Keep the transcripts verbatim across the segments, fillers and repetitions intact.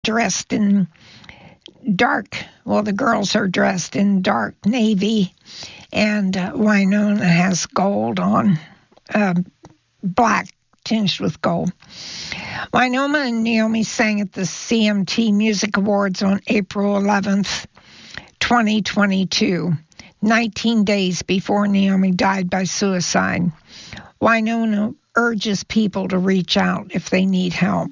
dressed in dark, well, the girls are dressed in dark navy, and uh, Wynonna has gold on, uh, black tinged with gold. Wynonna and Naomi sang at the C M T Music Awards on April eleventh, twenty twenty-two, nineteen days before Naomi died by suicide. Wynonna urges people to reach out if they need help.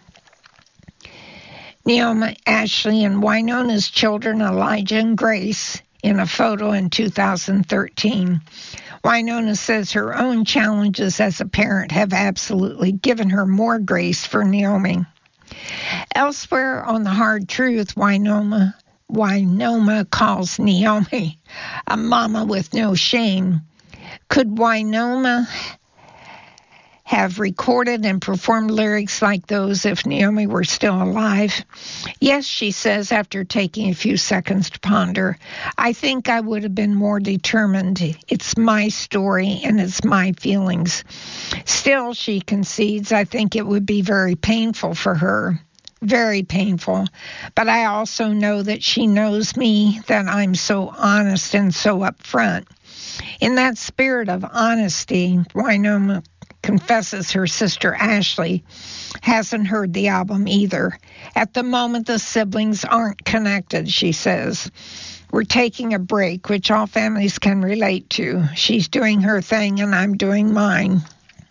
Naomi, Ashley, and Wynonna's children, Elijah and Grace, in a photo in two thousand thirteen. Wynonna says her own challenges as a parent have absolutely given her more grace for Naomi. Elsewhere on The Hard Truth, Wynonna, Wynonna calls Naomi a mama with no shame. Could Wynonna have recorded and performed lyrics like those if Naomi were still alive? Yes, she says, after taking a few seconds to ponder. I think I would have been more determined. It's my story and it's my feelings. Still, she concedes, I think it would be very painful for her. Very painful. But I also know that she knows me, that I'm so honest and so upfront. In that spirit of honesty, Wynonna confesses her sister Ashley hasn't heard the album either. At the moment, the siblings aren't connected, she says. We're taking a break, which all families can relate to. She's doing her thing and I'm doing mine.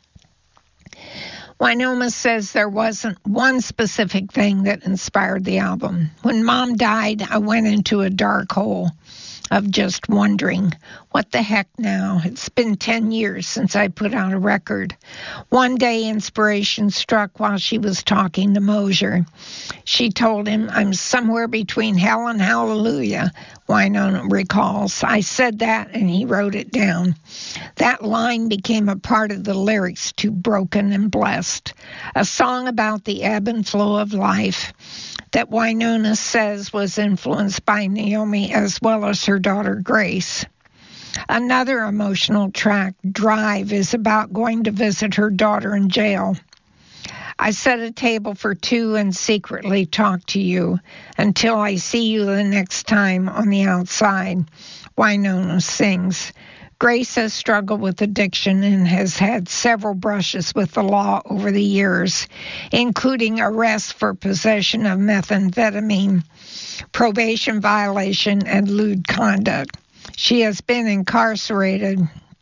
Wynonna says there wasn't one specific thing that inspired the album. When Mom died, I went into a dark hole of just wondering, what the heck now? It's been ten years since I put out a record. One day, inspiration struck while she was talking to Mosier. She told him, I'm somewhere between hell and hallelujah, Wynonna recalls. I said that, and he wrote it down. That line became a part of the lyrics to Broken and Blessed, a song about the ebb and flow of life that Wynonna says was influenced by Naomi as well as her daughter Grace. Another emotional track, Drive, is about going to visit her daughter in jail. I set a table for two and secretly talk to you until I see you the next time on the outside, Wynonna sings. Grace has struggled with addiction and has had several brushes with the law over the years, including arrest for possession of methamphetamine, probation violation, and lewd conduct. She has been incarcerated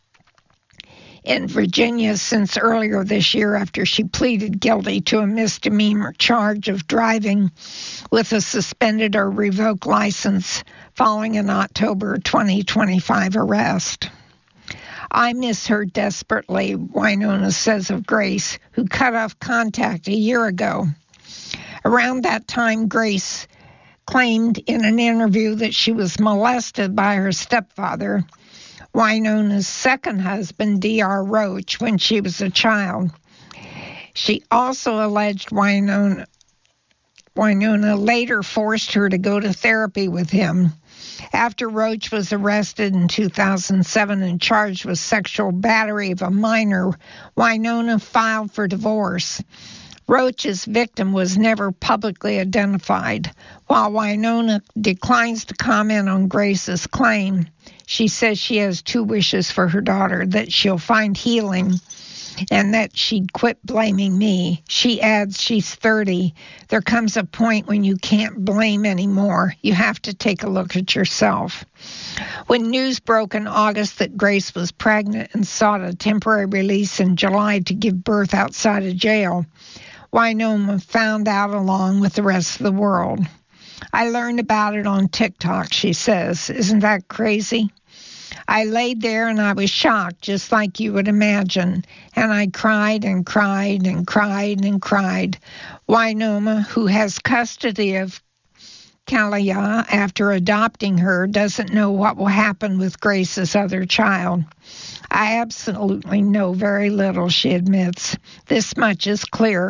in Virginia since earlier this year after she pleaded guilty to a misdemeanor charge of driving with a suspended or revoked license following an October twenty twenty-five arrest. I miss her desperately, Wynonna says of Grace, who cut off contact a year ago. Around that time, Grace claimed in an interview that she was molested by her stepfather, Wynonna's second husband, D R Roach, when she was a child. She also alleged Wynonna, Wynonna later forced her to go to therapy with him. After Roach was arrested in two thousand seven and charged with sexual battery of a minor, Wynonna filed for divorce. Roach's victim was never publicly identified. While Wynonna declines to comment on Grace's claim, she says she has two wishes for her daughter, that she'll find healing and that she'd quit blaming me. She adds she's thirty. There comes a point when you can't blame anymore. You have to take a look at yourself. When news broke in August that Grace was pregnant and sought a temporary release in July to give birth outside of jail, Wynonna found out along with the rest of the world. I learned about it on TikTok, she says. Isn't that crazy? I laid there and I was shocked, just like you would imagine. And I cried and cried and cried and cried. Wynonna, who has custody of Kalia after adopting her, doesn't know what will happen with Grace's other child. I absolutely know very little, she admits. This much is clear.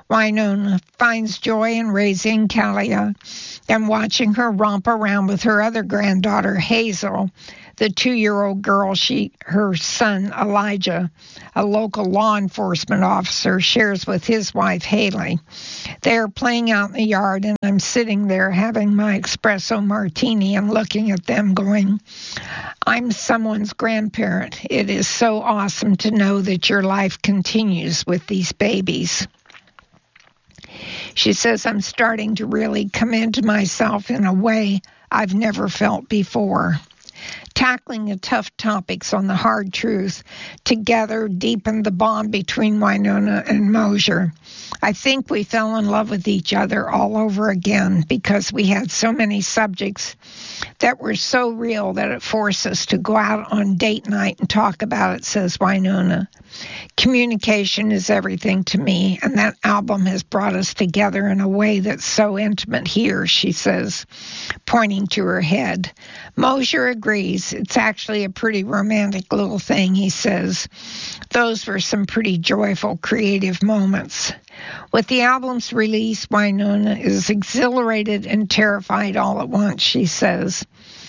Winona finds joy in raising Kalia and watching her romp around with her other granddaughter, Hazel, the two-year-old girl she, her son, Elijah, a local law enforcement officer, shares with his wife, Haley. They are playing out in the yard, and I'm sitting there having my espresso martini and looking at them going, I'm someone's grandparent. It is so awesome to know that your life continues with these babies. She says, I'm starting to really come into myself in a way I've never felt before. Tackling the tough topics on the hard truth together deepened the bond between Winona and Mosier. I think we fell in love with each other all over again because we had so many subjects that were so real that it forced us to go out on date night and talk about it, says Winona. Communication is everything to me, and that album has brought us together in a way that's so intimate here, she says, pointing to her head. Mosier agrees. It's actually a pretty romantic little thing, he says. Those were some pretty joyful, creative moments. With the album's release, Winona is exhilarated and terrified all at once, she says.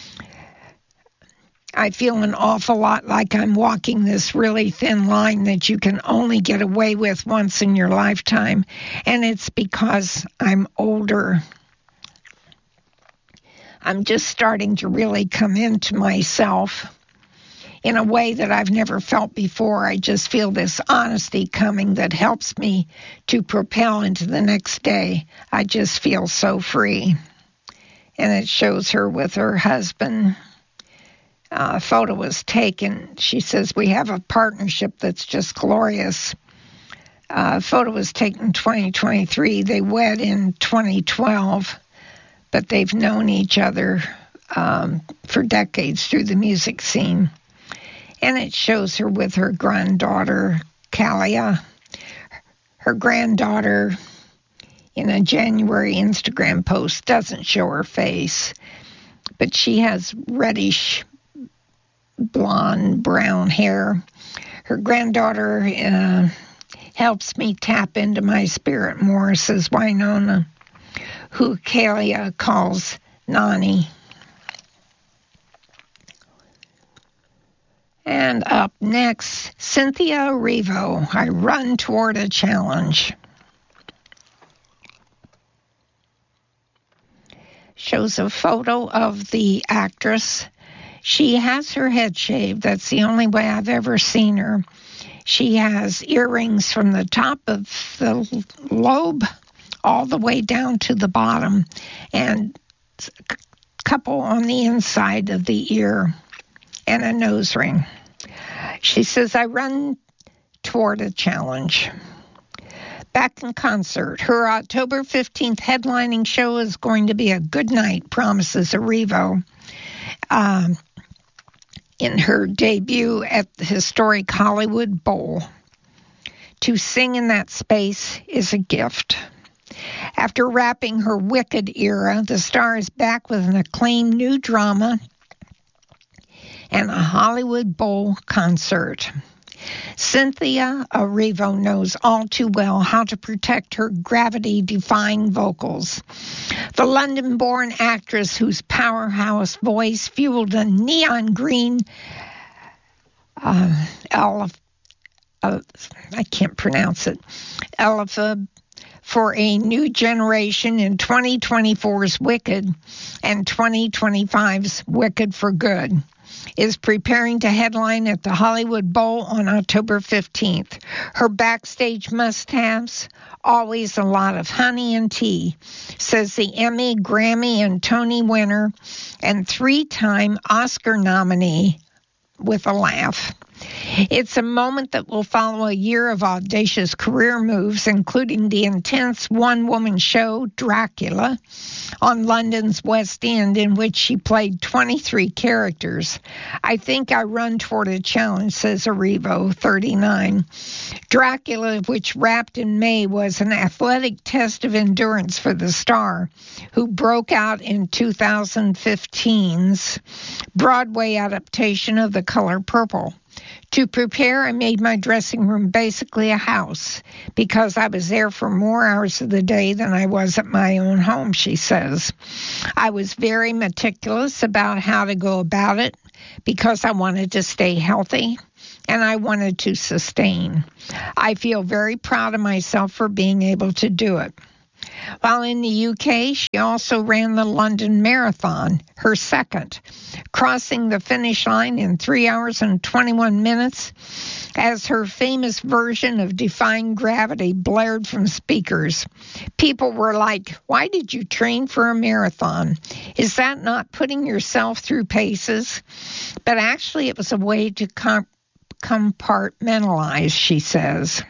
I feel an awful lot like I'm walking this really thin line that you can only get away with once in your lifetime, and it's because I'm older. I'm just starting to really come into myself in a way that I've never felt before. I just feel this honesty coming that helps me to propel into the next day. I just feel so free. And it shows her with her husband. Uh, a photo was taken. She says, we have a partnership that's just glorious. Uh, a photo was taken in twenty twenty-three. They wed in twenty twelve, but they've known each other um, for decades through the music scene. And it shows her with her granddaughter, Kalia. Her granddaughter, in a January Instagram post, doesn't show her face, but she has reddish blonde, brown hair. Her granddaughter uh, helps me tap into my spirit more, says Winona, who Kalia calls Nani. And up next, Cynthia Erivo, I Run Toward a Challenge. Shows a photo of the actress. She has her head shaved. That's the only way I've ever seen her. She has earrings from the top of the lobe all the way down to the bottom, and a couple on the inside of the ear, and a nose ring. She says, I run toward a challenge. Back in concert, her October fifteenth headlining show is going to be a good night, promises Erivo. Um, in her debut at the historic Hollywood Bowl. To sing in that space is a gift. After wrapping her Wicked era, the star is back with an acclaimed new drama and a Hollywood Bowl concert. Cynthia Erivo knows all too well how to protect her gravity-defying vocals. The London-born actress whose powerhouse voice fueled a neon green uh, elef- uh, I can't pronounce it, elephant for a new generation in twenty twenty-four's Wicked and twenty twenty-five's Wicked for Good, is preparing to headline at the Hollywood Bowl on October fifteenth. Her backstage must-haves, always a lot of honey and tea, says the Emmy, Grammy, and Tony winner and three-time Oscar nominee with a laugh. It's a moment that will follow a year of audacious career moves, including the intense one-woman show, Dracula, on London's West End, in which she played twenty-three characters. I think I run toward a challenge, says Erivo, thirty-nine. Dracula, which wrapped in May, was an athletic test of endurance for the star, who broke out in two thousand fifteen's Broadway adaptation of The Color Purple. To prepare, I made my dressing room basically a house because I was there for more hours of the day than I was at my own home, she says. I was very meticulous about how to go about it because I wanted to stay healthy and I wanted to sustain. I feel very proud of myself for being able to do it. While in the U K, she also ran the London Marathon, her second, crossing the finish line in three hours and twenty-one minutes as her famous version of Defying Gravity blared from speakers. People were like, "Why did you train for a marathon? Is that not putting yourself through paces?" But actually, it was a way to com- compartmentalize, she says.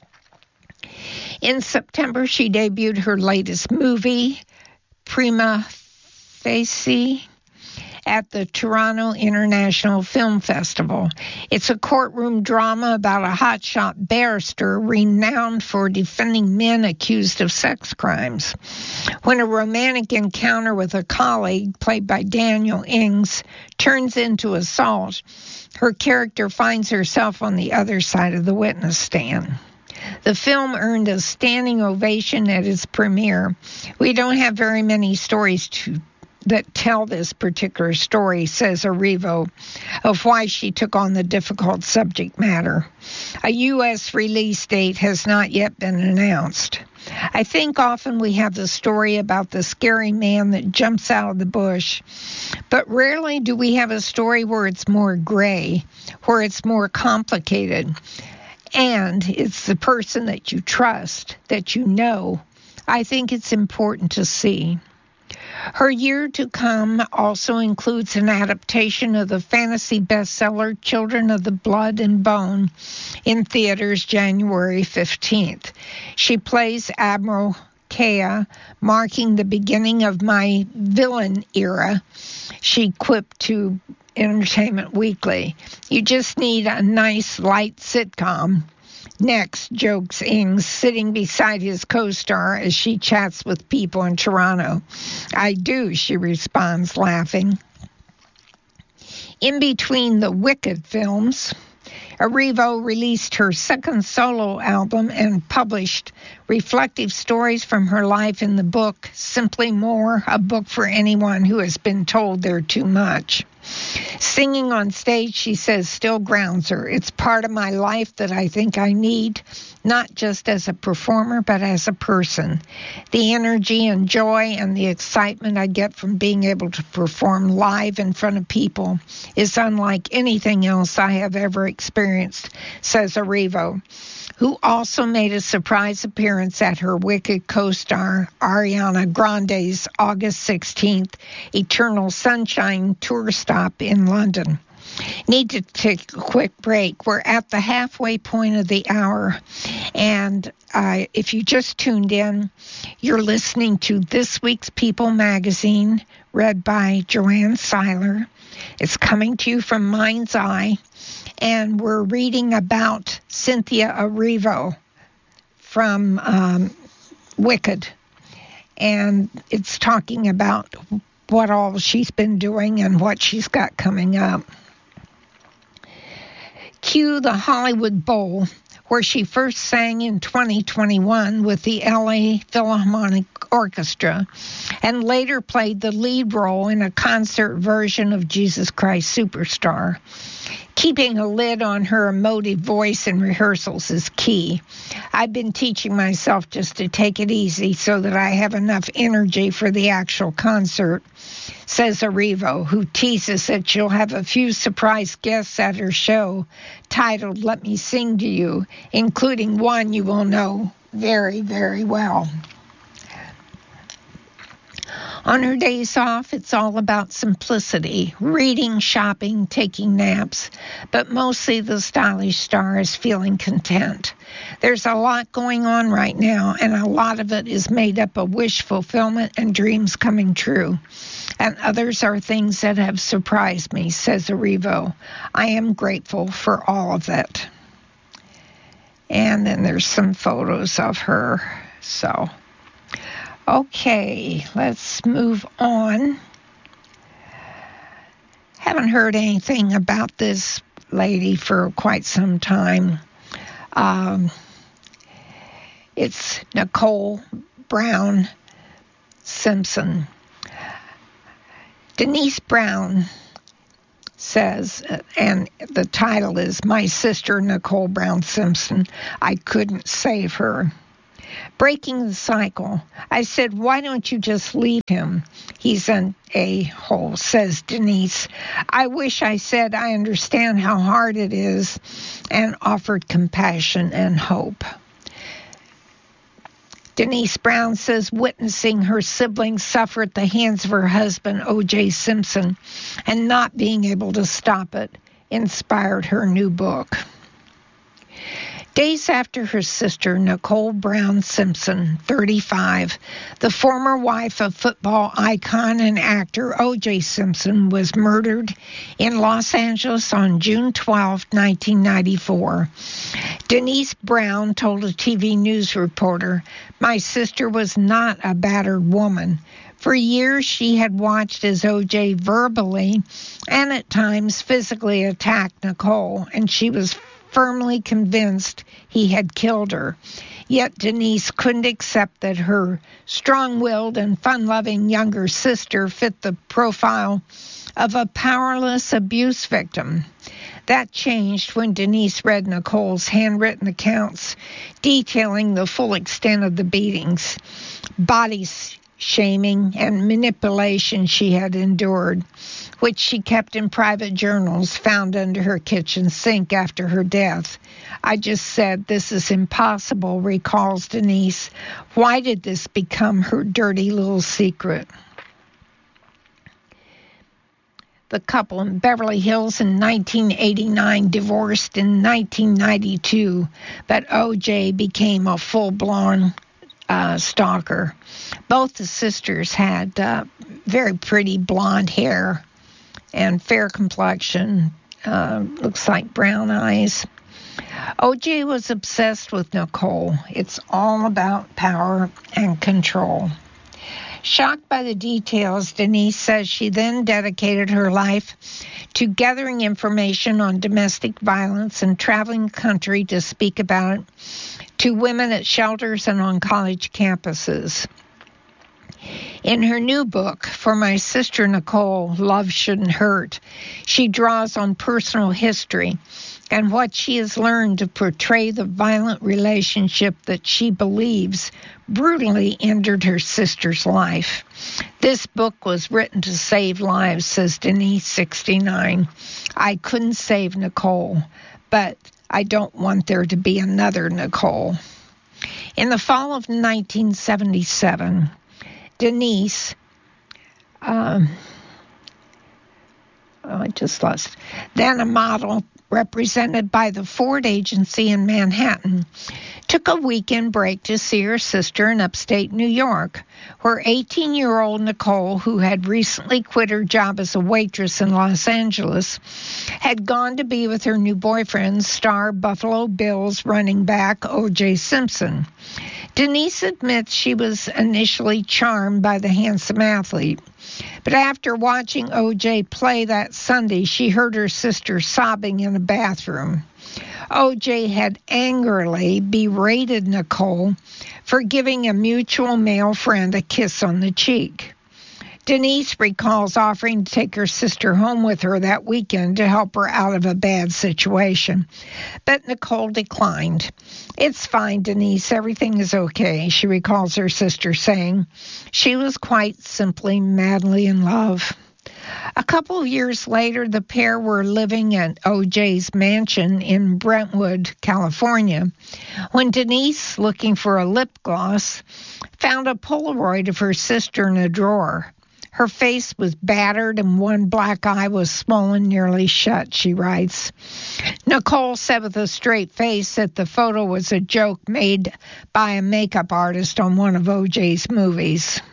In September, she debuted her latest movie, Prima Facie, at the Toronto International Film Festival. It's a courtroom drama about a hotshot barrister renowned for defending men accused of sex crimes. When a romantic encounter with a colleague, played by Daniel Ings, turns into assault, her character finds herself on the other side of the witness stand. The film earned a standing ovation at its premiere. We don't have very many stories to, that tell this particular story, says Erivo, of why she took on the difficult subject matter. A U S release date has not yet been announced. I think often we have the story about the scary man that jumps out of the bush, but rarely do we have a story where it's more gray, where it's more complicated. And it's the person that you trust, that you know. I think it's important to see. Her year to come also includes an adaptation of the fantasy bestseller Children of the Blood and Bone in theaters January fifteenth. She plays Admiral Kea, marking the beginning of my villain era, she quipped to Entertainment Weekly. You just need a nice, light sitcom. Next, jokes Ings, sitting beside his co-star as she chats with people in Toronto. I do, she responds, laughing. In between the Wicked films, Erivo released her second solo album and published reflective stories from her life in the book Simply More, a book for anyone who has been told they're too much. Singing on stage, she says, still grounds her. It's part of my life that I think I need, not just as a performer, but as a person. The energy and joy and the excitement I get from being able to perform live in front of people is unlike anything else I have ever experienced, says Erivo, who also made a surprise appearance at her Wicked co-star Ariana Grande's August sixteenth Eternal Sunshine tour stop in London. Need to take a quick break. We're at the halfway point of the hour, and uh, if you just tuned in, you're listening to this week's People magazine, read by Joanne Seiler. It's coming to you from Mind's Eye, and we're reading about Cynthia Erivo from um, Wicked, and it's talking about what all she's been doing and what she's got coming up. Cue the Hollywood Bowl, where she first sang in twenty twenty-one with the L A Philharmonic Orchestra, and later played the lead role in a concert version of Jesus Christ Superstar. Keeping a lid on her emotive voice in rehearsals is key. I've been teaching myself just to take it easy so that I have enough energy for the actual concert, says Erivo, who teases that she'll have a few surprise guests at her show titled Let Me Sing to You, including one you will know very, very well. On her days off, it's all about simplicity, reading, shopping, taking naps, but mostly the stylish star is feeling content. There's a lot going on right now, and a lot of it is made up of wish fulfillment and dreams coming true. And others are things that have surprised me, says Erivo. I am grateful for all of it. And then there's some photos of her, so... Okay, let's move on. Haven't heard anything about this lady for quite some time. Um, it's Nicole Brown Simpson. Denise Brown says, and the title is My Sister Nicole Brown Simpson, I Couldn't Save Her. Breaking the cycle. I said, why don't you just leave him? He's an a-hole, says Denise. I wish I said I understand how hard it is and offered compassion and hope. Denise Brown says witnessing her siblings suffer at the hands of her husband, O J Simpson, and not being able to stop it inspired her new book. Days after her sister, Nicole Brown Simpson, thirty-five, the former wife of football icon and actor O J Simpson, was murdered in Los Angeles on June twelfth, nineteen ninety-four. Denise Brown told a T V news reporter, my sister was not a battered woman. For years, she had watched as O J verbally and at times physically attacked Nicole, and she was firmly convinced he had killed her. Yet Denise couldn't accept that her strong-willed and fun-loving younger sister fit the profile of a powerless abuse victim. That changed when Denise read Nicole's handwritten accounts detailing the full extent of the beatings, body shaming, and manipulation she had endured, which she kept in private journals found under her kitchen sink after her death. I just said, this is impossible, recalls Denise. Why did this become her dirty little secret? The couple in Beverly Hills in nineteen eighty-nine divorced in nineteen ninety-two, but O J became a full-blown uh, stalker. Both the sisters had uh, very pretty blonde hair and fair complexion, uh, looks like brown eyes. O J was obsessed with Nicole. It's all about power and control. Shocked by the details, Denise says she then dedicated her life to gathering information on domestic violence and traveling the country to speak about it to women at shelters and on college campuses. In her new book, For My Sister Nicole, Love Shouldn't Hurt, she draws on personal history and what she has learned to portray the violent relationship that she believes brutally ended her sister's life. This book was written to save lives, says Denise, sixty-nine. I couldn't save Nicole, but I don't want there to be another Nicole. In the fall of nineteen seventy-seven, Denise, um, oh, I just lost, then a model represented by the Ford Agency in Manhattan, took a weekend break to see her sister in upstate New York, where eighteen-year-old Nicole, who had recently quit her job as a waitress in Los Angeles, had gone to be with her new boyfriend, star Buffalo Bills running back O J Simpson. Denise admits she was initially charmed by the handsome athlete, but after watching O J play that Sunday, she heard her sister sobbing in a bathroom. O J had angrily berated Nicole for giving a mutual male friend a kiss on the cheek. Denise recalls offering to take her sister home with her that weekend to help her out of a bad situation, but Nicole declined. It's fine, Denise. Everything is okay, she recalls her sister saying. She was quite simply madly in love. A couple of years later, the pair were living at O J's mansion in Brentwood, California, when Denise, looking for a lip gloss, found a Polaroid of her sister in a drawer. Her face was battered and one black eye was swollen nearly shut, she writes. Nicole said with a straight face that the photo was a joke made by a makeup artist on one of O J's movies.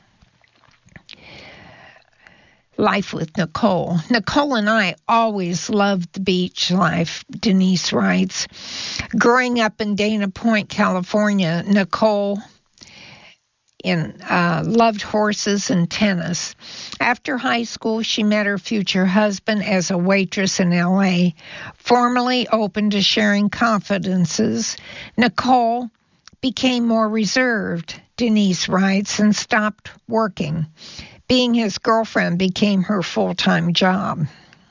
Life with Nicole. Nicole and I always loved the beach life, Denise writes. Growing up in Dana Point, California, Nicole in uh, loved horses and tennis. After high school, she met her future husband as a waitress in L A. Formally open to sharing confidences, Nicole became more reserved, Denise writes, and stopped working. Being his girlfriend became her full-time job.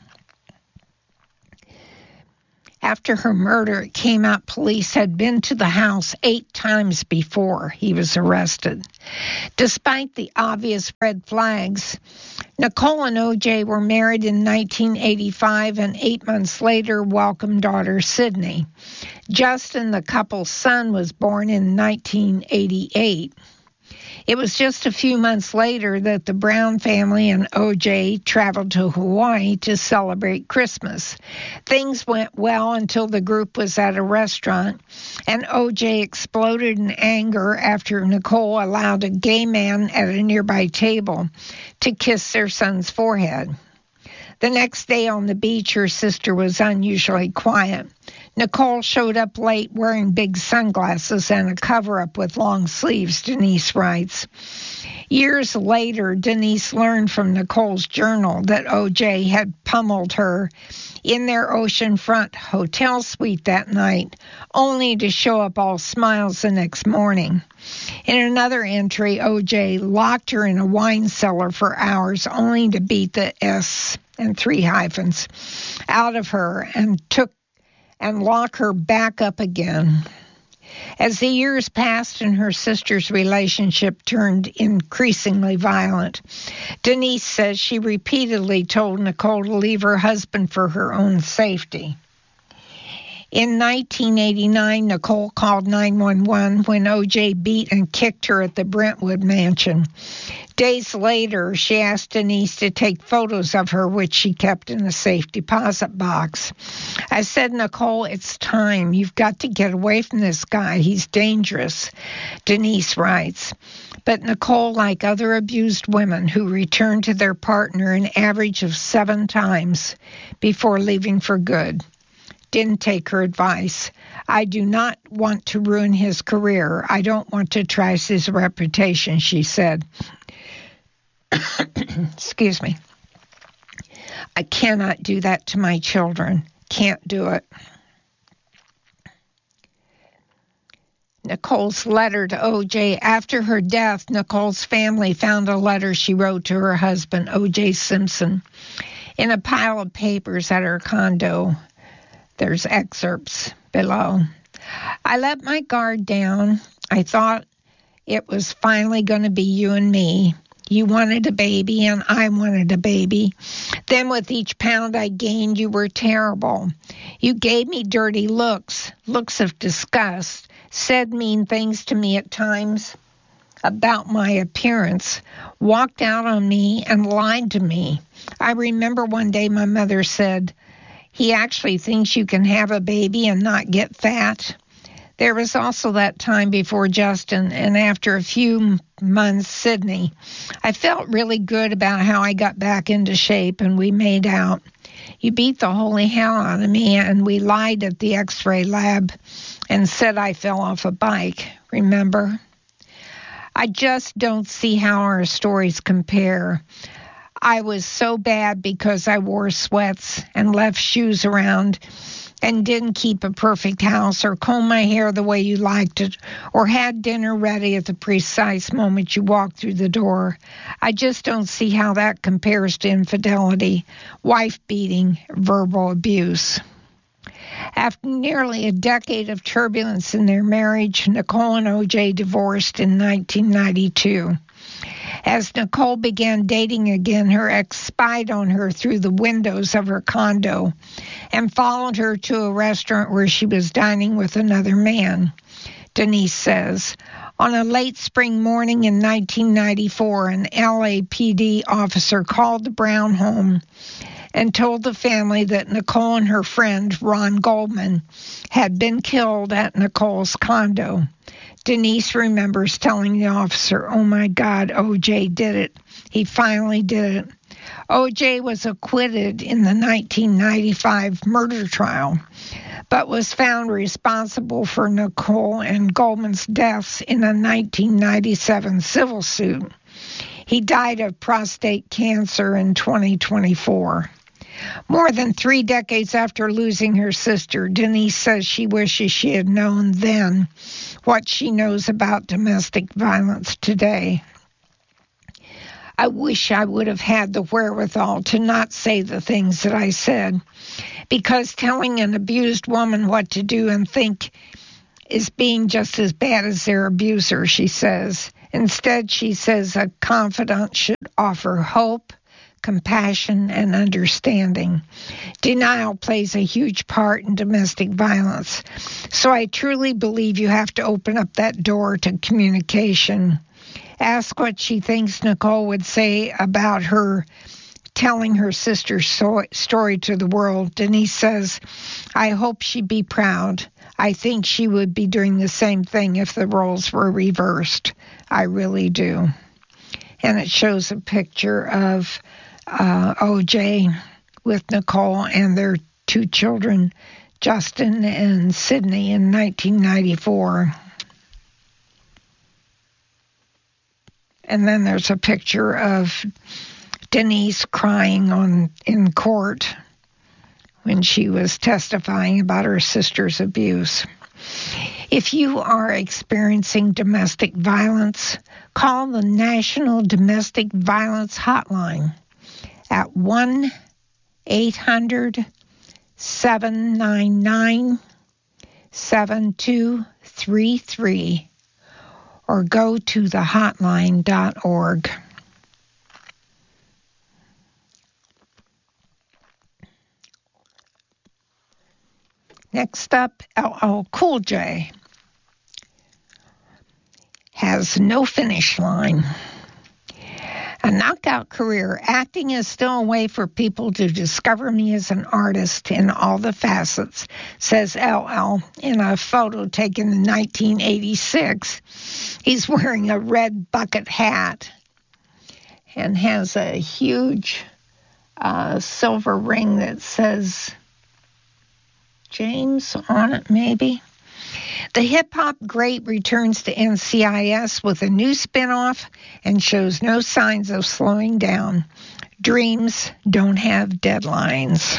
After her murder, it came out police had been to the house eight times before he was arrested. Despite the obvious red flags, Nicole and O J were married in nineteen eighty-five and eight months later welcomed daughter Sydney. Justin, the couple's son, was born in nineteen eighty-eight. It was just a few months later that the Brown family and O J traveled to Hawaii to celebrate Christmas. Things went well until the group was at a restaurant, and O J exploded in anger after Nicole allowed a gay man at a nearby table to kiss their son's forehead. The next day on the beach, her sister was unusually quiet. Nicole showed up late wearing big sunglasses and a cover-up with long sleeves, Denise writes. Years later, Denise learned from Nicole's journal that O J had pummeled her in their oceanfront hotel suite that night, only to show up all smiles the next morning. In another entry, O J locked her in a wine cellar for hours, only to beat the S and three hyphens out of her and took and lock her back up again. As the years passed and her sister's relationship turned increasingly violent, Denise says she repeatedly told Nicole to leave her husband for her own safety. In nineteen eighty-nine, Nicole called nine one one when O J beat and kicked her at the Brentwood mansion. Days later, she asked Denise to take photos of her, which she kept in a safe deposit box. I said, Nicole, it's time. You've got to get away from this guy. He's dangerous, Denise writes. But Nicole, like other abused women who return to their partner an average of seven times before leaving for good, didn't take her advice. I do not want to ruin his career. I don't want to trash his reputation, she said. Excuse me. I cannot do that to my children. Can't do it. Nicole's letter to O J. After her death, Nicole's family found a letter she wrote to her husband, O J Simpson, in a pile of papers at her condo. There's excerpts below. I let my guard down. I thought it was finally going to be you and me. You wanted a baby and I wanted a baby. Then with each pound I gained, you were terrible. You gave me dirty looks, looks of disgust, said mean things to me at times about my appearance, walked out on me and lied to me. I remember one day my mother said, he actually thinks you can have a baby and not get fat. There was also that time before Justin, and after a few months, Sydney. I felt really good about how I got back into shape, and we made out. You beat the holy hell out of me, and we lied at the x-ray lab and said I fell off a bike, remember? I just don't see how our stories compare. I was so bad because I wore sweats and left shoes around and didn't keep a perfect house or comb my hair the way you liked it or had dinner ready at the precise moment you walked through the door. I just don't see how that compares to infidelity, wife beating, verbal abuse. After nearly a decade of turbulence in their marriage, Nicole and O J divorced in nineteen ninety-two. As Nicole began dating again, her ex spied on her through the windows of her condo and followed her to a restaurant where she was dining with another man. Denise says, on a late spring morning in nineteen ninety-four, an L A P D officer called the Brown home and told the family that Nicole and her friend, Ron Goldman, had been killed at Nicole's condo. Denise remembers telling the officer, oh my God, O J did it. He finally did it. O J was acquitted in the nineteen ninety-five murder trial, but was found responsible for Nicole and Goldman's deaths in a nineteen ninety-seven civil suit. He died of prostate cancer in twenty twenty-four. More than three decades after losing her sister, Denise says she wishes she had known then what she knows about domestic violence today. I wish I would have had the wherewithal to not say the things that I said, because telling an abused woman what to do and think is being just as bad as their abuser, she says. Instead, she says a confidant should offer hope, compassion, and understanding. Denial plays a huge part in domestic violence. So I truly believe you have to open up that door to communication. Ask what she thinks Nicole would say about her telling her sister's so- story to the world. Denise says, I hope she'd be proud. I think she would be doing the same thing if the roles were reversed. I really do. And it shows a picture of uh, O J with Nicole and their two children, Justin and Sydney, in nineteen ninety-four. And then there's a picture of Denise crying on in court when she was testifying about her sister's abuse. If you are experiencing domestic violence, call the National Domestic Violence Hotline at one eight hundred seven nine nine seven two three three or go to the hotline dot org. Next up, L L Cool J has no finish line. A knockout career, acting is still a way for people to discover me as an artist in all the facets, says L L in a photo taken in nineteen eighty-six. He's wearing a red bucket hat and has a huge uh, silver ring that says James on it, maybe. The hip-hop great returns to N C I S with a new spinoff and shows no signs of slowing down. Dreams don't have deadlines.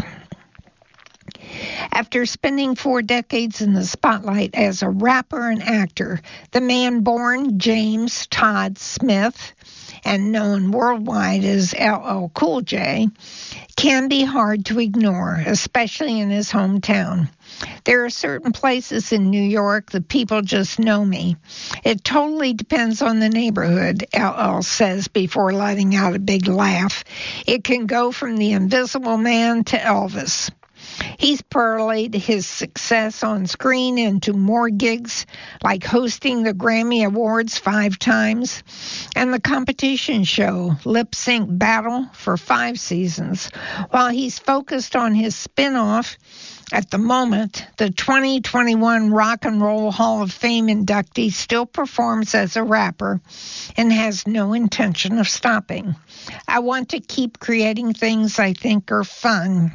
After spending four decades in the spotlight as a rapper and actor, the man born James Todd Smith and known worldwide as L L Cool J can be hard to ignore, especially in his hometown. There are certain places in New York that people just know me. It totally depends on the neighborhood, L L says before letting out a big laugh. It can go from the Invisible Man to Elvis. He's parlayed his success on screen into more gigs, like hosting the Grammy Awards five times, and the competition show Lip Sync Battle for five seasons. While he's focused on his spin-off, at the moment, the twenty twenty-one Rock and Roll Hall of Fame inductee still performs as a rapper and has no intention of stopping. I want to keep creating things I think are fun.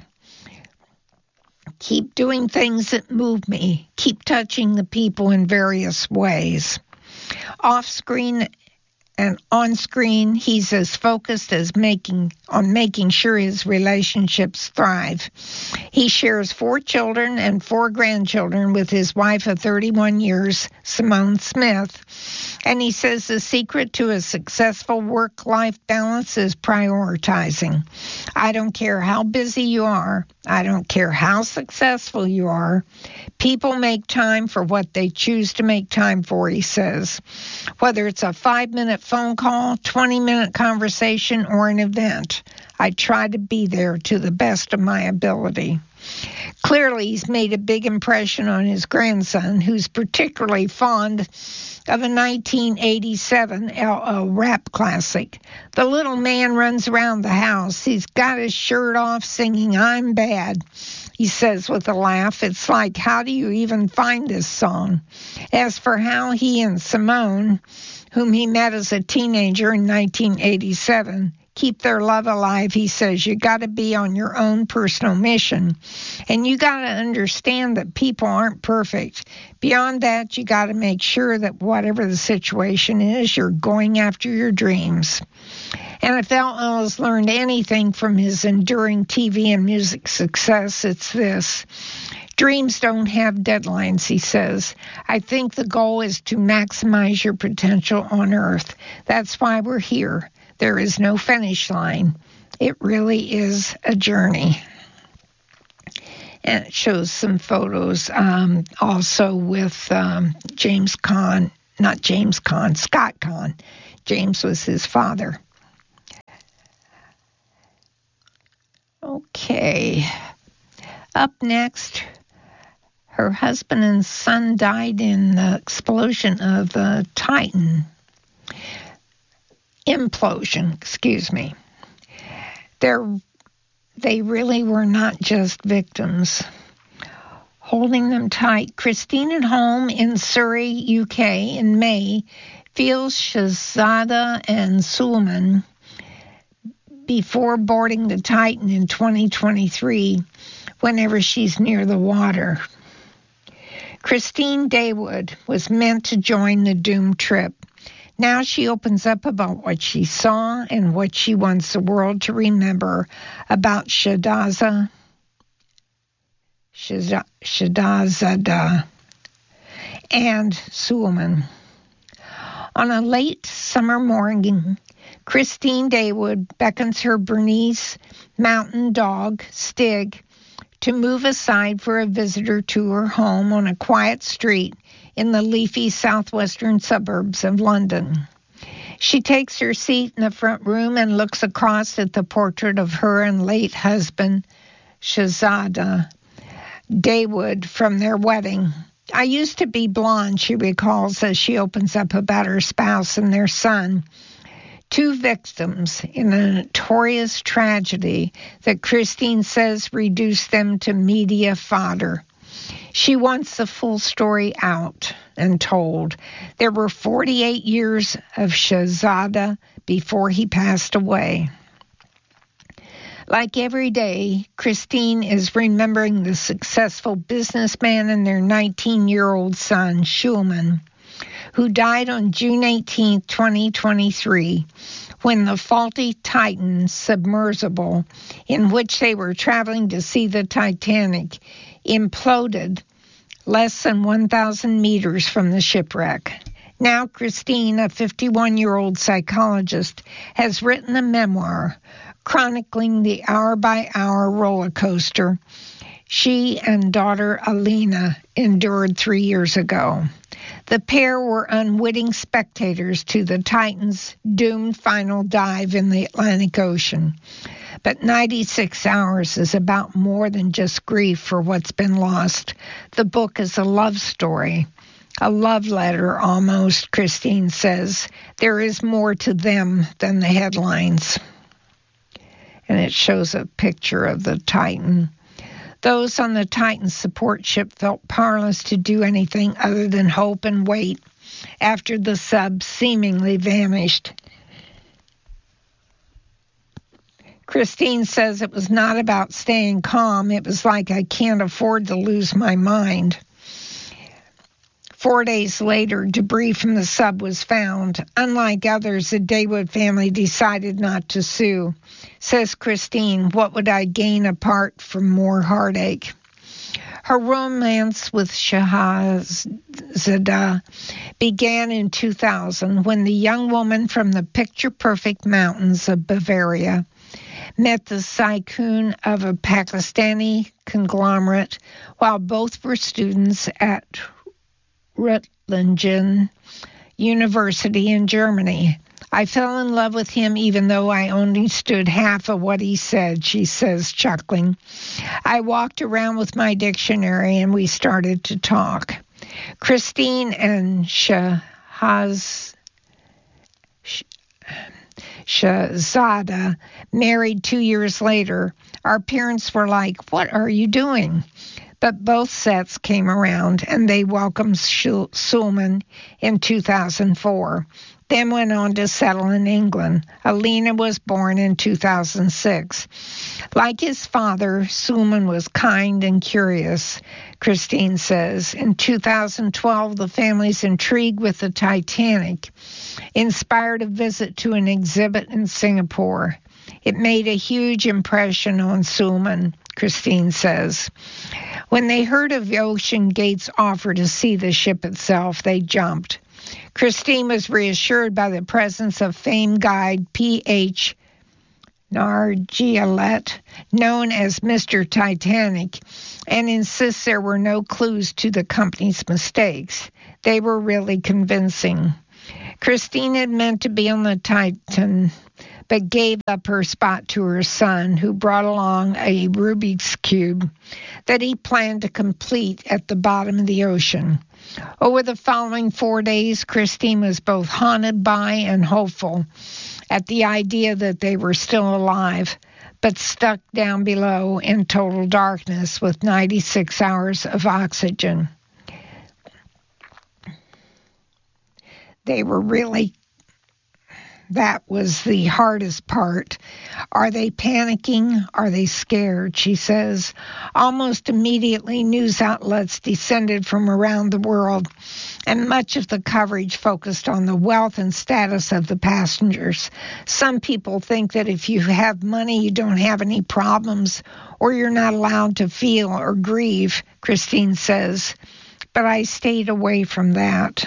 Keep doing things that move me. Keep touching the people in various ways. Off-screen and on-screen, he's as focused as making on making sure his relationships thrive. He shares four children and four grandchildren with his wife of thirty-one years, Simone Smith. And he says the secret to a successful work-life balance is prioritizing. I don't care how busy you are. I don't care how successful you are. People make time for what they choose to make time for, he says. Whether it's a five-minute phone call, twenty-minute conversation, or an event, I try to be there to the best of my ability. Clearly, he's made a big impression on his grandson, who's particularly fond of a nineteen eighty-seven L L rap classic. The little man runs around the house. He's got his shirt off singing I'm Bad. He says with a laugh, it's like, how do you even find this song? As for how he and Simone, whom he met as a teenager in nineteen eighty-seven, keep their love alive, he says, you got to be on your own personal mission. And you got to understand that people aren't perfect. Beyond that, you got to make sure that whatever the situation is, you're going after your dreams. And if Elton has learned anything from his enduring T V and music success, it's this. Dreams don't have deadlines, he says. I think the goal is to maximize your potential on Earth. That's why we're here. There is no finish line. It really is a journey. And it shows some photos um, also with um, James Caan, not James Caan, Scott Caan. James was his father. Okay. Up next, her husband and son died in the explosion of the Titan. Implosion, excuse me. They're, they really were not just victims. Holding them tight, Christine at home in Surrey, U K in May feels Shahzada and Suleiman before boarding the Titan in twenty twenty-three whenever she's near the water. Christine Daywood was meant to join the doomed trip. Now she opens up about what she saw and what she wants the world to remember about Shahzada, Shahzada and Suleiman. On a late summer morning, Christine Daywood beckons her Bernese mountain dog, Stig, to move aside for a visitor to her home on a quiet street in the leafy southwestern suburbs of London. She takes her seat in the front room and looks across at the portrait of her and late husband, Shahzada Daywood, from their wedding. I used to be blonde, she recalls as she opens up about her spouse and their son, two victims in a notorious tragedy that Christine says reduced them to media fodder. She wants the full story out and told. There were forty-eight years of Shahzada before he passed away. Like every day, Christine is remembering the successful businessman and their nineteen-year-old son, Suleiman, who died on June eighteenth, twenty twenty-three, when the faulty Titan submersible, in which they were traveling to see the Titanic, imploded less than one thousand meters from the shipwreck. Now Christine, a fifty-one-year-old psychologist, has written a memoir chronicling the hour-by-hour roller coaster she and daughter Alina endured three years ago. The pair were unwitting spectators to the Titan's doomed final dive in the Atlantic Ocean. But ninety-six hours is about more than just grief for what's been lost. The book is a love story, a love letter almost, Christine says. There is more to them than the headlines. And it shows a picture of the Titan. Those on the Titan support ship felt powerless to do anything other than hope and wait after the sub seemingly vanished. Christine says it was not about staying calm. It was like, I can't afford to lose my mind. Four days later, debris from the sub was found. Unlike others, the Daywood family decided not to sue. Says Christine, what would I gain apart from more heartache? Her romance with Shahzada began in two thousand when the young woman from the picture-perfect mountains of Bavaria met the tycoon of a Pakistani conglomerate while both were students at Reutlingen University in Germany. I fell in love with him even though I only understood half of what he said, she says, chuckling. I walked around with my dictionary and we started to talk. Christine and Shahaz, Shahzada married two years later. Our parents were like, what are you doing? But both sets came around and they welcomed Suleiman in two thousand four. then went on to settle in England. Alina was born in two thousand six. Like his father, Suman was kind and curious, Christine says. In two thousand twelve, the family's intrigue with the Titanic inspired a visit to an exhibit in Singapore. It made a huge impression on Suman, Christine says. When they heard of OceanGate's offer to see the ship itself, they jumped. Christine was reassured by the presence of famed guide P H Nargiolet, known as Mister Titanic, and insists there were no clues to the company's mistakes. They were really convincing. Christine had meant to be on the Titan, but gave up her spot to her son, who brought along a Rubik's Cube that he planned to complete at the bottom of the ocean. Over the following four days, Christine was both haunted by and hopeful at the idea that they were still alive, but stuck down below in total darkness with ninety-six hours of oxygen. They were really That was the hardest part. Are they panicking? Are they scared? She says. Almost immediately, news outlets descended from around the world, and much of the coverage focused on the wealth and status of the passengers. Some people think that if you have money, you don't have any problems, or you're not allowed to feel or grieve, Christine says. But I stayed away from that.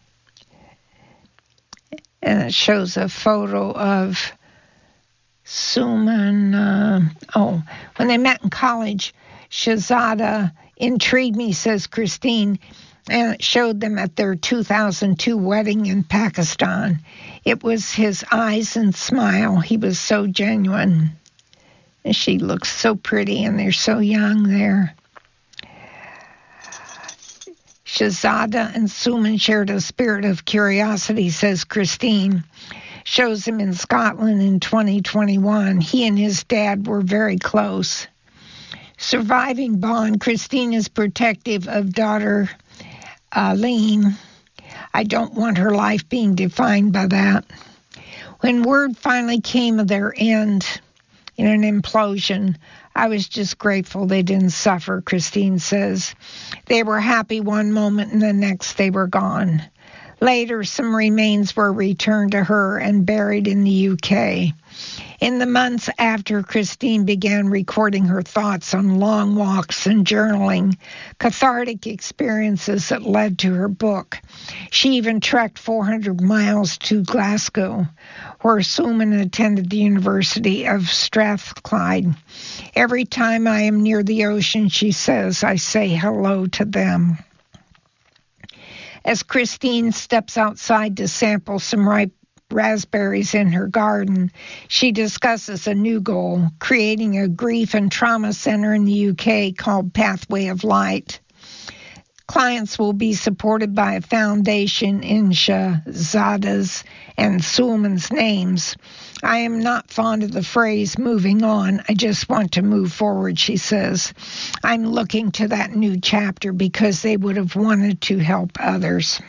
And it shows a photo of Suman. Uh, oh, when they met in college, Shahzada intrigued me, says Christine, and it showed them at their two thousand two wedding in Pakistan. It was his eyes and smile. He was so genuine. And she looks so pretty, and they're so young there. Shahzada and Suman shared a spirit of curiosity, says Christine. Shows him in Scotland in twenty twenty-one. He and his dad were very close. Surviving bond, Christine is protective of daughter Aline. I don't want her life being defined by that. When word finally came of their end in an implosion, I was just grateful they didn't suffer, Christine says. They were happy one moment and the next they were gone. Later, some remains were returned to her and buried in the U K. In the months after Christine began recording her thoughts on long walks and journaling, cathartic experiences that led to her book, she even trekked four hundred miles to Glasgow, where Suman attended the University of Strathclyde. Every time I am near the ocean, she says, I say hello to them. As Christine steps outside to sample some ripe raspberries in her garden, she discusses a new goal, creating a grief and trauma center in the U K called Pathway of Light. Clients will be supported by a foundation in Shahzada's and Suman's names. I am not fond of the phrase moving on. I just want to move forward, she says. I'm looking to that new chapter because they would have wanted to help others.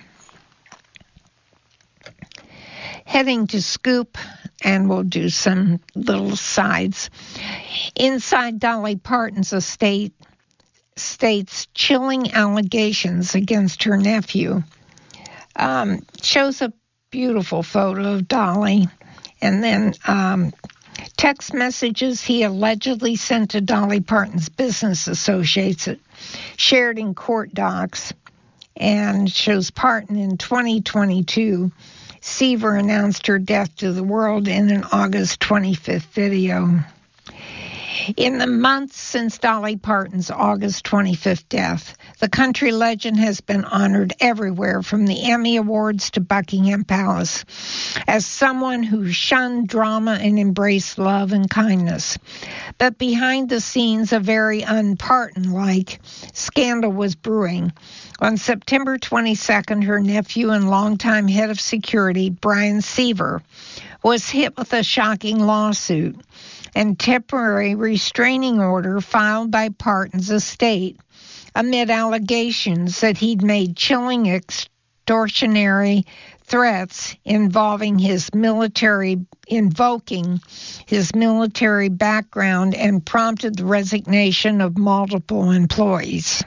Heading to Scoop, and we'll do some little sides. Inside Dolly Parton's estate states chilling allegations against her nephew. Um, shows a beautiful photo of Dolly, and then um, text messages he allegedly sent to Dolly Parton's business associates shared in court docs, and shows Parton in twenty twenty-two. Seaver announced her death to the world in an August twenty-fifth video. In the months since Dolly Parton's August twenty-fifth death, the country legend has been honored everywhere, from the Emmy Awards to Buckingham Palace, as someone who shunned drama and embraced love and kindness. But behind the scenes, a very un-Parton-like scandal was brewing. On September twenty-second, her nephew and longtime head of security, Brian Seaver, was hit with a shocking lawsuit and temporary restraining order filed by Parton's estate amid allegations that he'd made chilling, extortionary, threats involving his military, invoking his military background and prompted the resignation of multiple employees.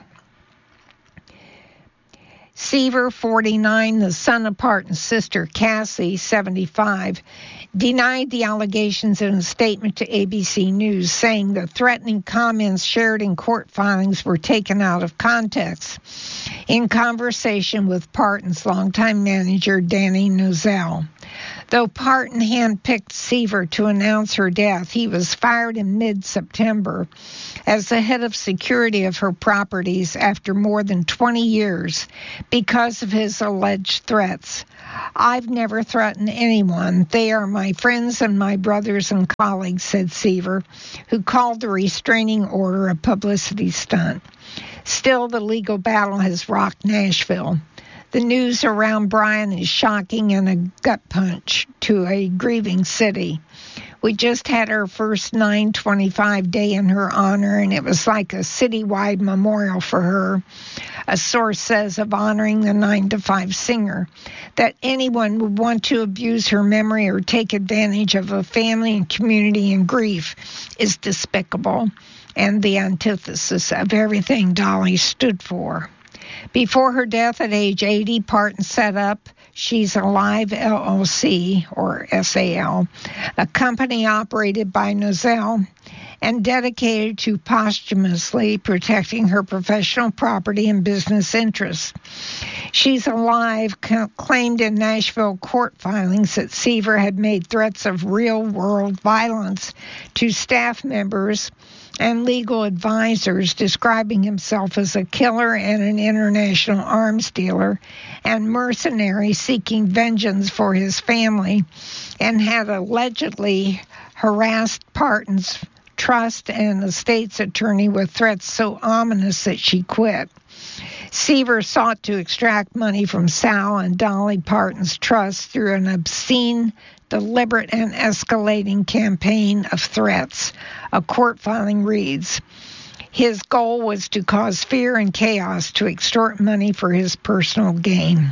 Seaver, forty-nine, the son of Parton's sister, Cassie, seventy-five, denied the allegations in a statement to A B C News, saying the threatening comments shared in court filings were taken out of context in conversation with Parton's longtime manager, Danny Nozell. Though Parton handpicked Seaver to announce her death, he was fired in mid-September as the head of security of her properties after more than twenty years because of his alleged threats. I've never threatened anyone. They are my friends and my brothers and colleagues, said Seaver, who called the restraining order a publicity stunt. Still, the legal battle has rocked Nashville. The news around Brian is shocking and a gut punch to a grieving city. We just had our first nine twenty-five day in her honor, and it was like a citywide memorial for her, a source says, of honoring the nine to five singer. That anyone would want to abuse her memory or take advantage of a family and community in grief is despicable and the antithesis of everything Dolly stood for. Before her death at age eighty, Parton set up She's Alive L L C, or S A L, a company operated by Nozell and dedicated to posthumously protecting her professional property and business interests. She's Alive claimed in Nashville court filings that Seaver had made threats of real-world violence to staff members and legal advisors, describing himself as a killer and an international arms dealer and mercenary seeking vengeance for his family, and had allegedly harassed Parton's trust and estate's attorney with threats so ominous that she quit. Seaver sought to extract money from Sal and Dolly Parton's trust through an obscene, deliberate, and escalating campaign of threats. A court filing reads, his goal was to cause fear and chaos to extort money for his personal gain.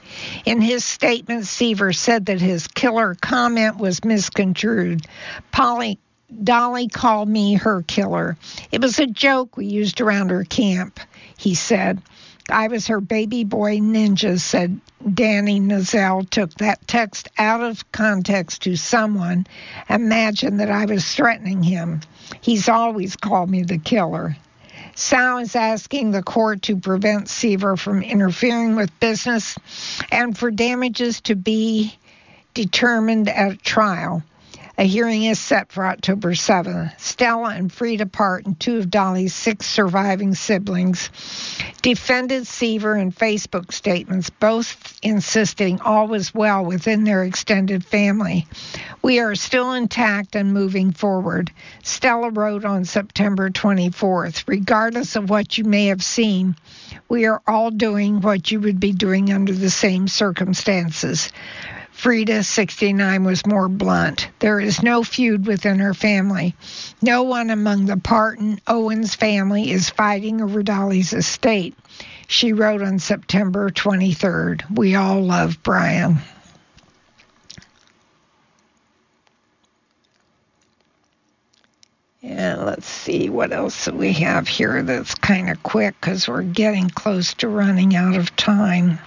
In his statement, Seaver said that his killer comment was misconstrued. Polly Dolly called me her killer. It was a joke we used around her camp, he said. I was her baby boy ninja, said Danny Nozell. Took that text out of context to someone. Imagined that I was threatening him. He's always called me the killer. Sal is asking the court to prevent Seaver from interfering with business and for damages to be determined at trial. A hearing is set for October seventh. Stella and Frida Parton, two of Dolly's six surviving siblings, defended Seaver in Facebook statements, both insisting all was well within their extended family. We are still intact and moving forward. Stella wrote on September twenty-fourth, regardless of what you may have seen, we are all doing what you would be doing under the same circumstances. Frida, sixty-nine, was more blunt. There is no feud within her family. No one among the Parton Owens family is fighting over Dolly's estate. She wrote on September twenty-third, we all love Brian. And let's see what else we have here that's kind of quick because we're getting close to running out of time.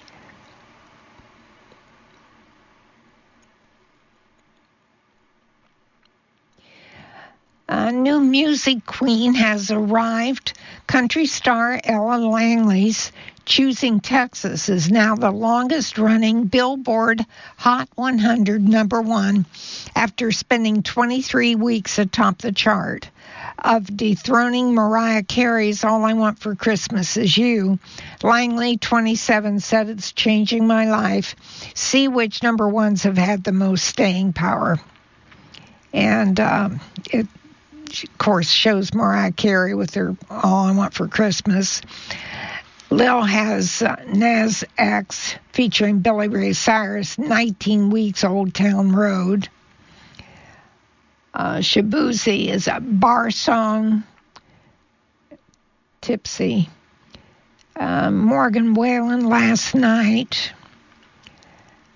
A new music queen has arrived. Country star Ella Langley's Choosing Texas is now the longest-running Billboard Hot one hundred number one after spending twenty-three weeks atop the chart. Of dethroning Mariah Carey's All I Want for Christmas Is You, Langley, twenty-seven, said it's changing my life. See which number ones have had the most staying power. And um, it of course, shows Mariah Carey with her All I Want for Christmas. Lil has uh, Nas X featuring Billy Ray Cyrus, nineteen weeks, Old Town Road. Uh, Shabuzi is a bar song, Tipsy. Uh, Morgan Wallen, Last Night.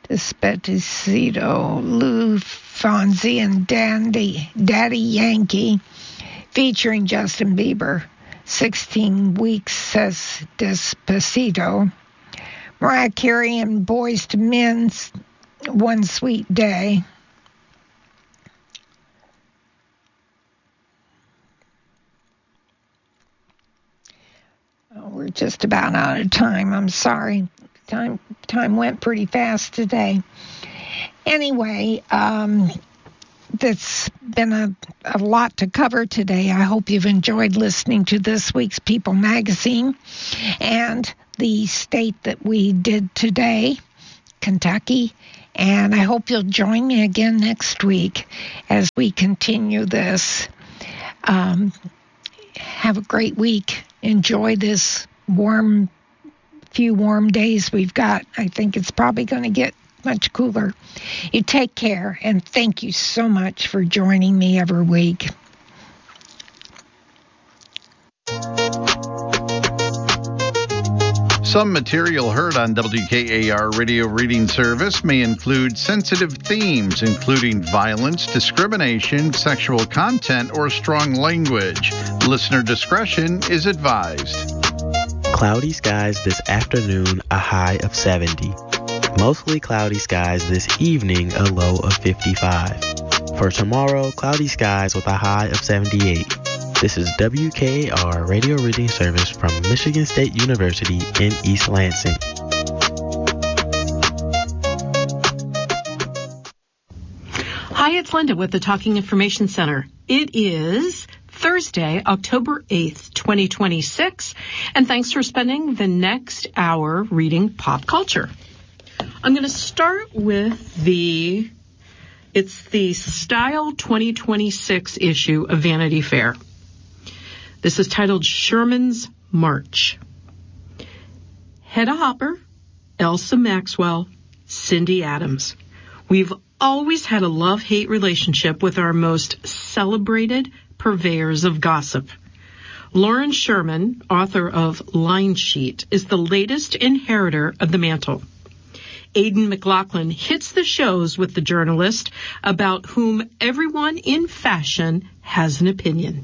Despacito, Lou Fonzi and Dandy, Daddy Yankee, featuring Justin Bieber. sixteen Weeks says Despacito. Mariah Carey and Boyz two Men's One Sweet Day. Oh, we're just about out of time. I'm sorry. Time time went pretty fast today. Anyway, um, that's been a, a lot to cover today. I hope you've enjoyed listening to this week's People magazine and the state that we did today, Kentucky. And I hope you'll join me again next week as we continue this. Um, have a great week. Enjoy this warm, few warm days we've got. I think it's probably going to get much cooler. You take care, and thank you so much for joining me every week. Some material heard on W K A R Radio Reading Service may include sensitive themes, including violence, discrimination, sexual content, or strong language. Listener discretion is advised. Cloudy skies this afternoon, a high of seventy. Mostly cloudy skies this evening, a low of fifty-five. For tomorrow, cloudy skies with a high of seventy-eight. This is W K A R Radio Reading Service from Michigan State University in East Lansing. Hi, it's Linda with the Talking Information Center. It is Thursday, October eighth, twenty twenty-six, and thanks for spending the next hour reading pop culture. I'm going to start with the, it's the Style twenty twenty-six issue of Vanity Fair. This is titled Sherman's March. Hedda Hopper, Elsa Maxwell, Cindy Adams. We've always had a love-hate relationship with our most celebrated purveyors of gossip. Lauren Sherman, author of Line Sheet, is the latest inheritor of the mantle. Aidan McLaughlin hits the shows with the journalist about whom everyone in fashion has an opinion.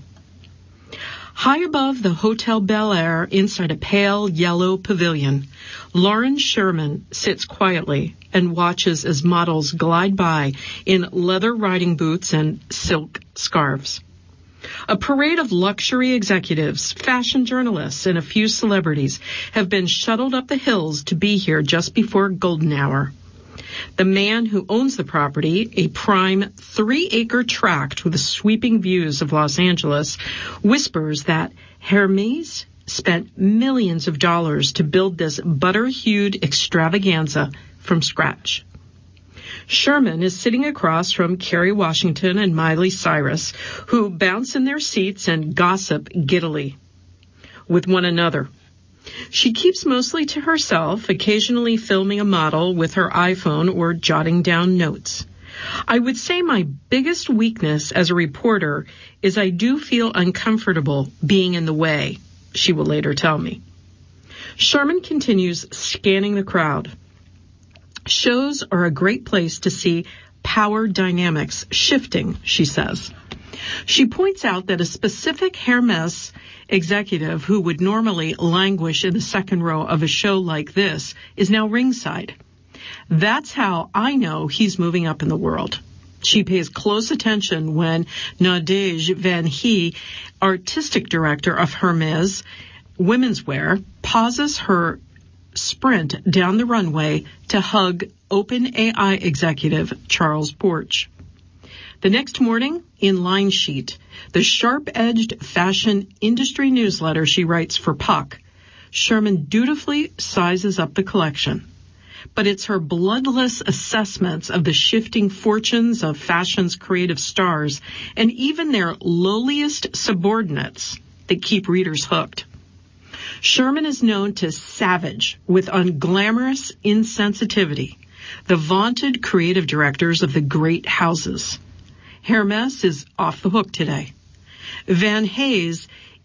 High above the Hotel Bel Air, inside a pale yellow pavilion, Lauren Sherman sits quietly and watches as models glide by in leather riding boots and silk scarves. A parade of luxury executives, fashion journalists, and a few celebrities have been shuttled up the hills to be here just before golden hour. The man who owns the property, a prime three-acre tract with sweeping views of Los Angeles, whispers that Hermes spent millions of dollars to build this butter-hued extravaganza from scratch. Sherman is sitting across from Kerry Washington and Miley Cyrus, who bounce in their seats and gossip giddily with one another. She keeps mostly to herself, occasionally filming a model with her iPhone or jotting down notes. I would say my biggest weakness as a reporter is I do feel uncomfortable being in the way, she will later tell me. Sherman continues scanning the crowd. Shows are a great place to see power dynamics shifting, she says. She points out that a specific Hermes executive who would normally languish in the second row of a show like this is now ringside. That's how I know he's moving up in the world. She pays close attention when Nadege Van Hee, artistic director of Hermes Women's Wear, pauses her sprint down the runway to hug OpenAI executive Charles Porch. The next morning, in Line Sheet, the sharp-edged fashion industry newsletter she writes for Puck, Sherman dutifully sizes up the collection. But it's her bloodless assessments of the shifting fortunes of fashion's creative stars and even their lowliest subordinates that keep readers hooked. Sherman is known to savage with unglamorous insensitivity the vaunted creative directors of the great houses. Hermes is off the hook today. Van Hayes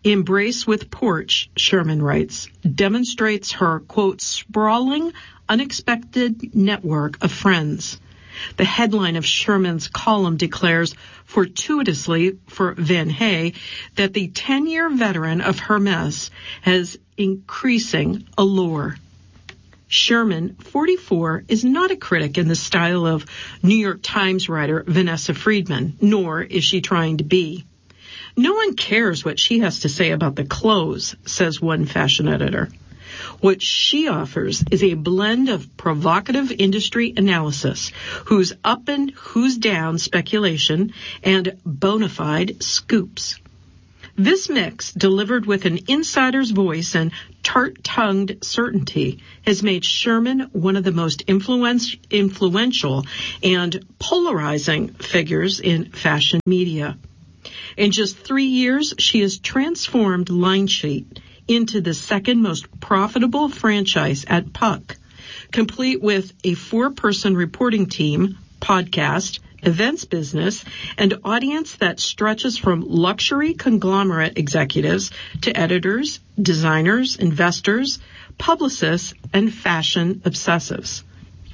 Embrace with Porch, Sherman writes, demonstrates her, quote, sprawling, unexpected network of friends. The headline of Sherman's column declares fortuitously for Van Hay that the ten-year veteran of Hermes has increasing allure. Sherman, forty-four, is not a critic in the style of New York Times writer Vanessa Friedman, nor is she trying to be. No one cares what she has to say about the clothes, says one fashion editor. What she offers is a blend of provocative industry analysis, who's up and who's down speculation, and bona fide scoops. This mix, delivered with an insider's voice and tart-tongued certainty, has made Sherman one of the most influence, influential and polarizing figures in fashion media. In just three years, she has transformed Line Sheet into the second most profitable franchise at Puck, complete with a four-person reporting team, podcast, events business, and audience that stretches from luxury conglomerate executives to editors, designers, investors, publicists, and fashion obsessives.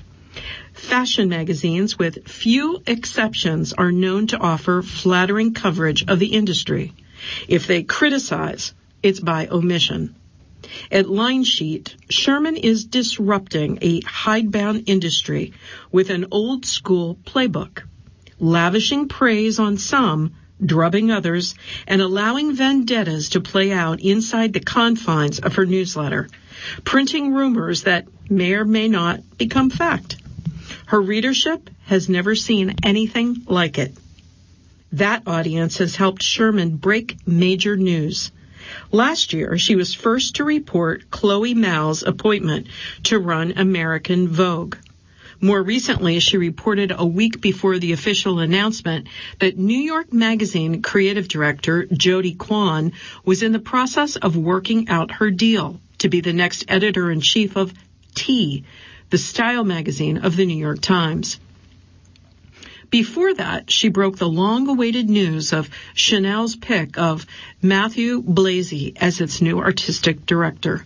Fashion magazines, with few exceptions, are known to offer flattering coverage of the industry. If they criticize, it's by omission. At Line Sheet, Sherman is disrupting a hidebound industry with an old-school playbook, lavishing praise on some, drubbing others, and allowing vendettas to play out inside the confines of her newsletter, printing rumors that may or may not become fact. Her readership has never seen anything like it. That audience has helped Sherman break major news. Last year, she was first to report Chloe Mao's appointment to run American Vogue. More recently, she reported a week before the official announcement that New York Magazine creative director Jody Kwan was in the process of working out her deal to be the next editor-in-chief of T, the style magazine of the New York Times. Before that, she broke the long-awaited news of Chanel's pick of Matthew Blasey as its new artistic director.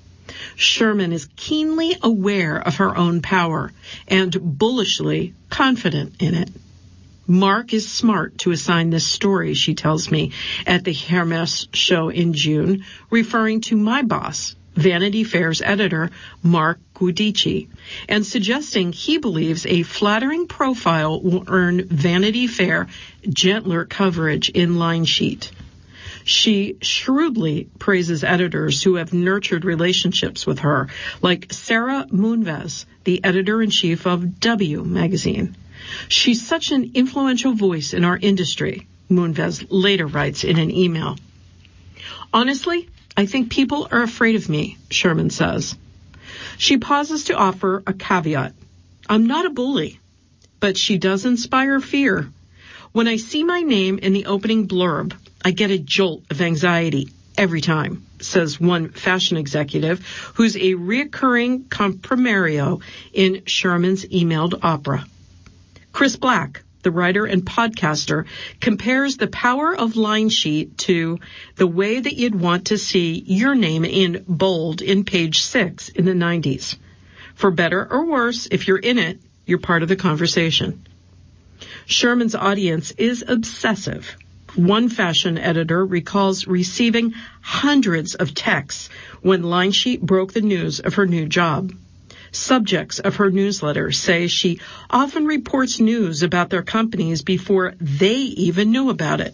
Sherman is keenly aware of her own power and bullishly confident in it. Mark is smart to assign this story, she tells me, at the Hermes show in June, referring to my boss, Vanity Fair's editor, Mark Guidici, and suggesting he believes a flattering profile will earn Vanity Fair gentler coverage in Line Sheet. She shrewdly praises editors who have nurtured relationships with her, like Sarah Moonves, the editor-in-chief of W magazine. She's such an influential voice in our industry, Moonves later writes in an email. Honestly, I think people are afraid of me, Sherman says. She pauses to offer a caveat. I'm not a bully, but she does inspire fear. When I see my name in the opening blurb, I get a jolt of anxiety every time, says one fashion executive who's a reoccurring comprimario in Sherman's emailed opera. Chris Black, the writer and podcaster, compares the power of Line Sheet to the way that you'd want to see your name in bold in page six in the nineties. For better or worse, if you're in it, you're part of the conversation. Sherman's audience is obsessive. One fashion editor recalls receiving hundreds of texts when Line Sheet broke the news of her new job. Subjects of her newsletter say she often reports news about their companies before they even knew about it.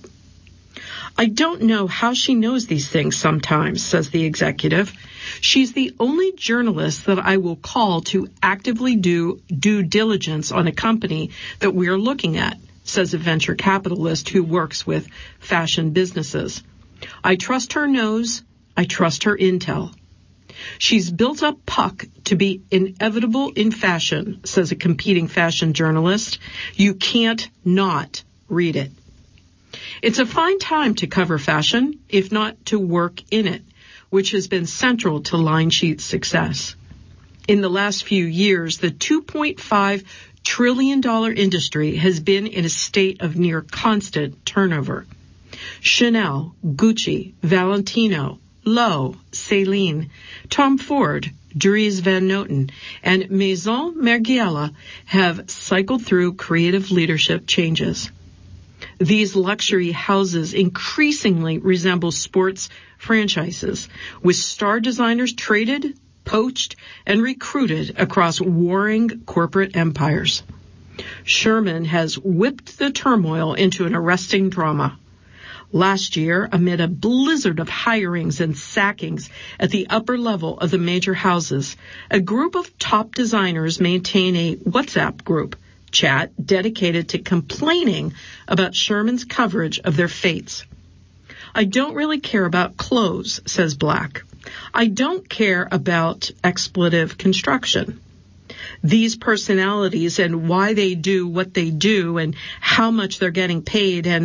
I don't know how she knows these things sometimes, says the executive. She's the only journalist that I will call to actively do due diligence on a company that we're looking at, says a venture capitalist who works with fashion businesses. I trust her nose. I trust her intel. She's built up Puck to be inevitable in fashion, says a competing fashion journalist. You can't not read it. It's a fine time to cover fashion, if not to work in it, which has been central to Line Sheet's success. In the last few years, the two point five trillion dollars industry has been in a state of near constant turnover. Chanel, Gucci, Valentino, Lowe, Celine, Tom Ford, Dries Van Noten, and Maison Margiela have cycled through creative leadership changes. These luxury houses increasingly resemble sports franchises, with star designers traded, poached, and recruited across warring corporate empires. Sherman has whipped the turmoil into an arresting drama. Last year, amid a blizzard of hirings and sackings at the upper level of the major houses, a group of top designers maintain a WhatsApp group chat dedicated to complaining about Sherman's coverage of their fates. I don't really care about clothes, says Black. I don't care about expletive construction. These personalities and why they do what they do and how much they're getting paid and